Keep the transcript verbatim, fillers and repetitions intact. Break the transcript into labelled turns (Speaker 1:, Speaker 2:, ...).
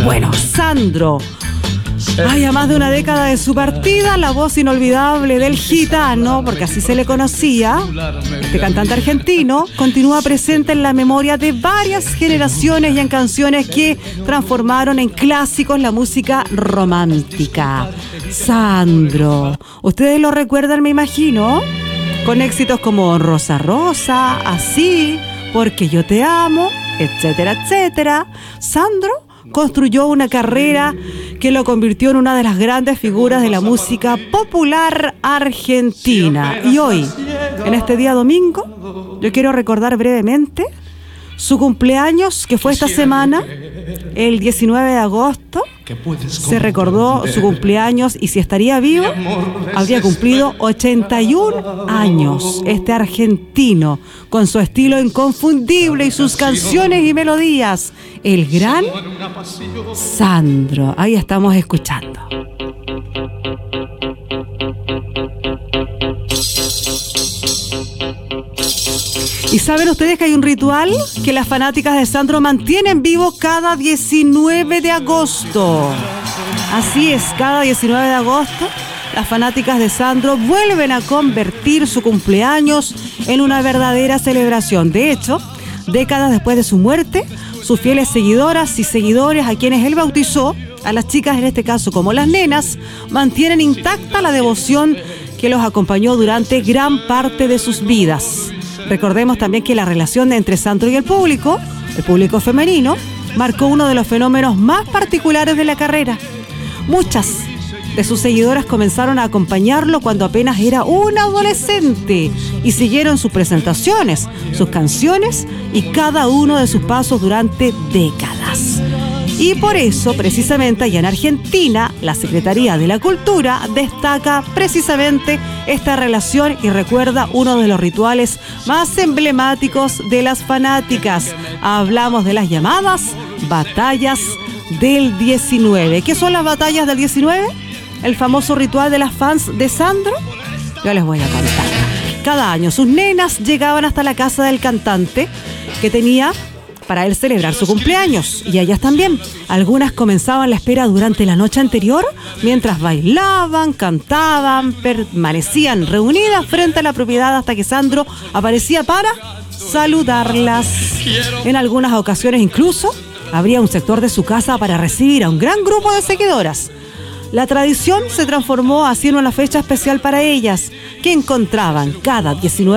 Speaker 1: Bueno, Sandro. Ay, a más de una década de su partida, la voz inolvidable del gitano, porque así se le conocía, este cantante argentino, continúa presente en la memoria de varias generaciones y en canciones que transformaron en clásicos la música romántica. Sandro, ustedes lo recuerdan, me imagino, con éxitos como Rosa Rosa, Así, Porque yo te amo, etcétera, etcétera. Sandro construyó una carrera que lo convirtió en una de las grandes figuras de la música popular argentina. Y hoy, en este día domingo, yo quiero recordar brevemente su cumpleaños, que fue esta semana, el diecinueve de agosto. Se recordó su cumpleaños y si estaría vivo, habría cumplido ochenta y un años. Este argentino, con su estilo inconfundible y sus canciones y melodías, el gran Sandro. Ahí estamos escuchando. ¿Y saben ustedes que hay un ritual que las fanáticas de Sandro mantienen vivo cada diecinueve de agosto? Así es, cada diecinueve de agosto las fanáticas de Sandro vuelven a convertir su cumpleaños en una verdadera celebración. De hecho, décadas después de su muerte, sus fieles seguidoras y seguidores a quienes él bautizó, a las chicas en este caso como las nenas, mantienen intacta la devoción que los acompañó durante gran parte de sus vidas. Recordemos también que la relación entre Sandro y el público, el público femenino, marcó uno de los fenómenos más particulares de la carrera. Muchas de sus seguidoras comenzaron a acompañarlo cuando apenas era un adolescente y siguieron sus presentaciones, sus canciones y cada uno de sus pasos durante décadas. Y por eso, precisamente, allá en Argentina, la Secretaría de la Cultura destaca precisamente esta relación y recuerda uno de los rituales más emblemáticos de las fanáticas. Hablamos de las llamadas batallas del diecinueve. ¿Qué son las batallas del diecinueve? El famoso ritual de las fans de Sandro. Yo les voy a contar. Cada año sus nenas llegaban hasta la casa del cantante, que tenía para él celebrar su cumpleaños, y ellas también. Algunas comenzaban la espera durante la noche anterior, mientras bailaban, cantaban, permanecían reunidas frente a la propiedad hasta que Sandro aparecía para saludarlas. En algunas ocasiones incluso habría un sector de su casa para recibir a un gran grupo de seguidoras. La tradición se transformó así en una fecha especial para ellas, que encontraban cada diecinueve